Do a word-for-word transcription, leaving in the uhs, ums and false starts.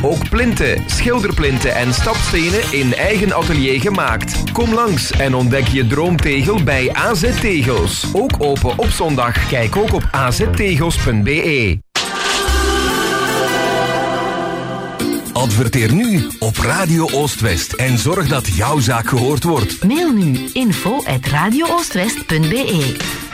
Ook plinten, schilderplinten en stapstenen in eigen atelier gemaakt. Kom langs en ontdek je droomtegel bij A Z Tegels. Ook open op zondag. Kijk ook op a z tegels punt b e. Adverteer nu op Radio Oost-West en zorg dat jouw zaak gehoord wordt. Mail nu info at radio oostwest punt b e.